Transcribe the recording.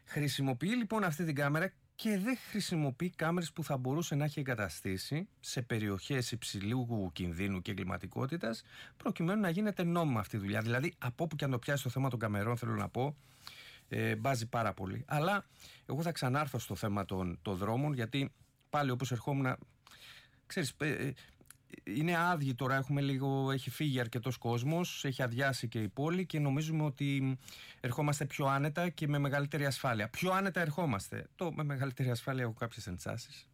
Χρησιμοποιεί λοιπόν αυτή την κάμερα και δεν χρησιμοποιεί κάμερες που θα μπορούσε να έχει εγκαταστήσει σε περιοχές υψηλού κινδύνου και εγκληματικότητας, προκειμένου να γίνεται νόμιμα αυτή η δουλειά. Δηλαδή, από όπου και αν το πιάσει το θέμα των καμερών, θέλω να πω, μπάζει πάρα πολύ. Αλλά εγώ θα ξανάρθω στο θέμα των δρόμων, γιατί πάλι όπως ερχόμουν, ξέρεις, είναι άδειοι τώρα, έχει φύγει αρκετός κόσμος, έχει αδειάσει και η πόλη και νομίζουμε ότι ερχόμαστε πιο άνετα και με μεγαλύτερη ασφάλεια. Πιο άνετα ερχόμαστε. Με μεγαλύτερη ασφάλεια έχω κάποιες ενστάσεις.